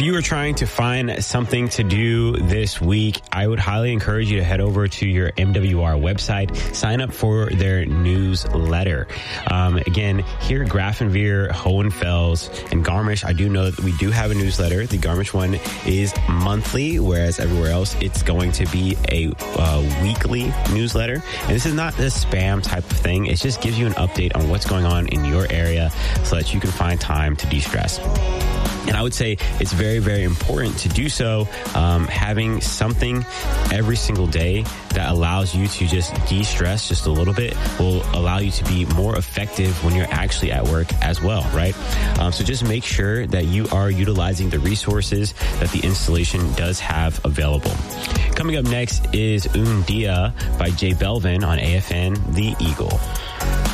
If you are trying to find something to do this week, I would highly encourage you to head over to your MWR website, sign up for their newsletter. Again, here at Grafenveer, Hohenfels, and Garmisch, I do know that we do have a newsletter. The Garmisch one is monthly, whereas everywhere else, it's going to be a weekly newsletter. And this is not the spam type of thing. It just gives you an update on what's going on in your area so that you can find time to de-stress. And I would say it's very, very important to do so. Having something every single day that allows you to just de-stress just a little bit will allow you to be more effective when you're actually at work as well, right? So just make sure that you are utilizing the resources that the installation does have available. Coming up next is Un Dia by Jay Belvin on AFN The Eagle.